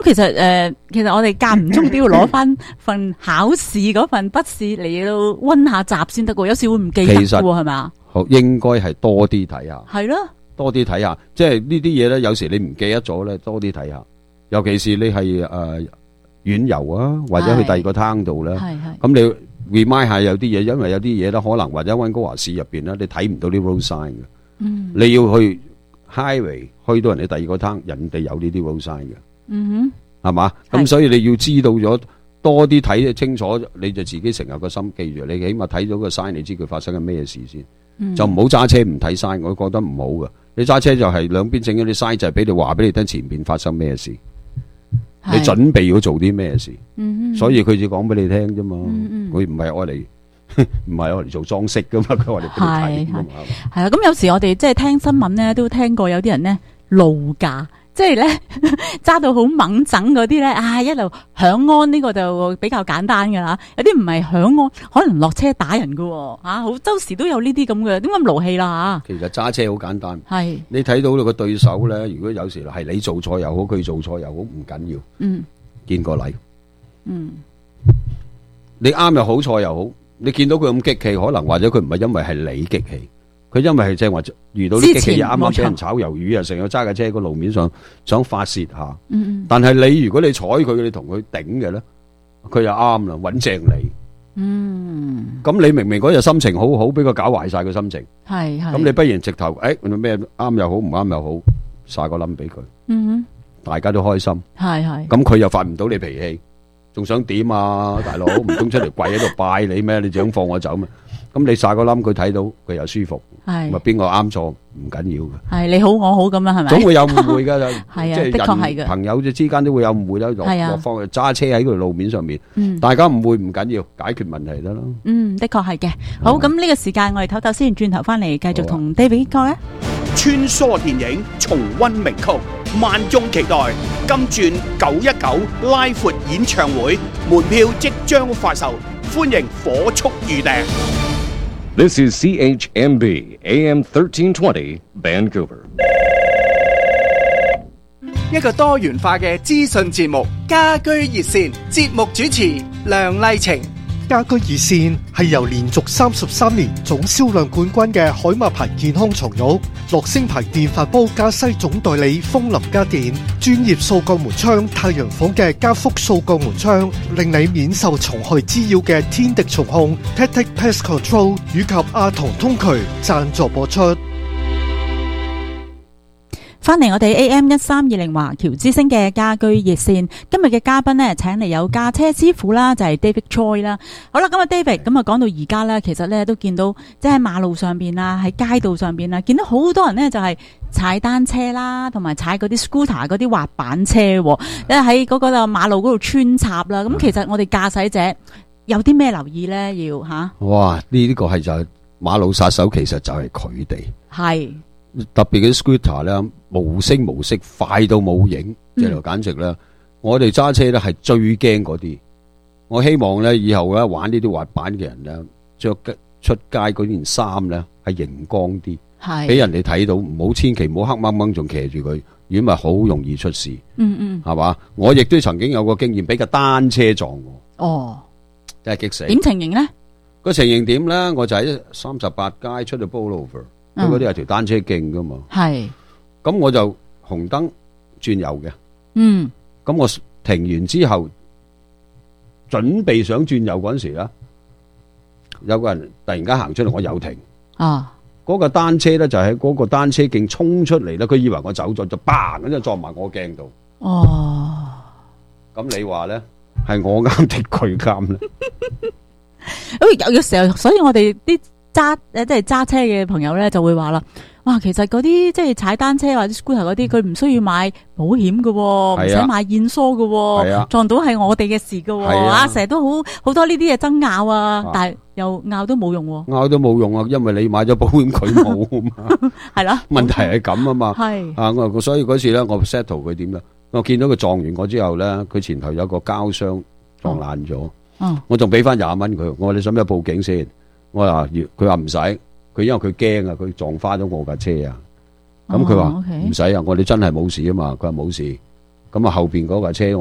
其實我哋間唔中都要攞翻份考試嗰份筆試嚟到溫下習先得噶，有時會唔記得噶係咪啊？ 好，應該係多啲睇下。 係咯， 多啲睇下，即係呢啲嘢咧，有時你唔記得咗咧，多啲睇下。尤其是你係遠遊啊，或者去第二個灘度咧，咁你 remind 下有啲嘢，因為有啲嘢咧，可能或者溫哥華市入邊咧，你睇唔到啲 road sign 嘅。你要去 highway 去到人哋第二個灘，人哋有呢啲 road sign 嘅。係嘛？咁所以你要知道咗多啲睇清楚，你就自己成日個心記住，你起碼睇咗個 sign，你知佢發生緊咩事先。就唔好揸車唔睇 sign，我覺得唔好㗎。你揸車就係兩邊整咗啲 sign，就係俾你話俾你聽前面發生咩事，你準備要做啲咩事。所以佢就講俾你聽啫嘛。佢唔係愛嚟，唔係愛嚟做裝飾噶嘛。佢話你俾你睇噶嘛。 係啊，咁有時我哋即係聽新聞咧，都聽過有啲人咧路駕。即係咧揸到好猛整嗰啲咧，一路響安呢個就比較簡單噶啦。有啲唔係響安，可能落車打人噶，好周時都有呢啲咁嘅，點解咁勞氣啦吓？其實揸車好簡單， 係你睇到你個對手咧，如果有時係你做錯又好，佢做錯又好，唔緊要，見個禮，你啱又好，錯又好，你見到佢咁激氣，可能或者佢唔係因為係你激氣。佢因為係正話遇到啲激氣，啱啱俾人炒魷魚啊，成日揸架車個路面上想發泄下。但係你如果你睬佢，你同佢頂嘅咧，佢就啱啦，穩正你。咁你明明嗰日心情好好，俾佢搞壞晒個心情。咁你不如直頭，咩啱又好，唔啱又好，晒個冧俾佢。大家都開心。咁佢又發唔到你脾氣，仲想點啊，大佬？唔通出嚟跪喺度拜你咩？你就想放我走咩？咁你晒個冧，佢睇到佢又舒服，咪邊個啱錯唔緊要嘅。係你好我好咁樣係咪？總會有誤會噶，係啊，的確係嘅。朋友之間都會有誤會啦，落方揸車喺個路面上面，大家誤會唔緊要，解決問題得啦。的確係嘅。好，咁呢個時間我哋唞唞先，轉頭翻嚟繼續同 David 講啊。 穿梭電影，重溫名曲，萬眾期待。金鑽919拉闊演唱會門票即將發售，歡迎火速預訂。 This is CHMB AM 1320 Vancouver。 一個多元化嘅資訊節目，家居熱線，節目主持梁麗晴。 家居熱線係由連續33年總銷量冠軍嘅海馬牌健康床褥、樂聲牌電飯煲加西總代理風林家電、專業掃鋼門窗太陽房嘅加福掃鋼門窗，令你免受蟲害滋擾嘅天敵蟲控 Tactic Pest Control 以及阿童通渠贊助播出。 翻嚟我哋 AM1320華僑之聲嘅家居熱線，今日嘅嘉賓呢，請嚟有駕車師傅啦，就係 David Choi 啦。好啦，咁啊 David，咁啊講到而家咧，其實咧都見到即係喺馬路上邊啊，喺街道上邊啊，見到好多人呢，就係踩單車啦，同埋踩嗰啲 scooter 嗰啲滑板車，因為喺嗰個馬路嗰度穿插啦。咁其實我哋駕駛者有啲咩留意咧？要吓？哇！ 呢個係就係馬路殺手，其實就係佢哋。 係。 特別嘅 scooter 咧，無聲無息，快到冇影，即係簡直咧。我哋揸車咧係最驚嗰啲。我希望咧以後咧玩呢啲滑板嘅人咧，着出街嗰件衫咧係熒光啲，俾人哋睇到，唔好千祈唔好黑掹掹仲騎住佢，如果咪好容易出事。係嘛？我亦都曾經有個經驗，俾個單車撞我。哦，真係激死！點情形咧？個情形點咧？我就喺38街出到 Bullover。佢嗰啲係條單車徑噶嘛，係，咁我就紅燈轉右嘅，咁我停完之後，準備想轉右嗰陣時咧，有個人突然間行出嚟，我有停，嗰個單車咧就喺嗰個單車徑衝出嚟咧，佢以為我走咗，就嘭咁就撞埋我鏡度，咁你話咧係我啱定佢啱咧？有時候，所以我哋啲。即係揸車嘅朋友咧就會話啦，哇，其實嗰啲即係踩單車或者 scooter 嗰啲，佢唔需要買保險㗎，唔使買驗疏㗎，撞到係我哋嘅事㗎，成日都好多呢啲嘢爭拗啊，但係又拗都冇用，拗都冇用啊，因為你買咗保險佢冇啊嘛，係啦，問題係咁啊嘛，係啊，所以嗰次咧我 settle 佢點咧，我見到佢撞完我之後咧，佢前頭有個膠箱撞爛咗，我仲俾翻20蚊佢，我話你使唔使報警先？我話佢話唔使，佢因為佢驚啊，佢撞花咗我架車啊。咁佢話唔使啊，我哋真係冇事啊嘛。佢話冇事， 咁啊後邊嗰架車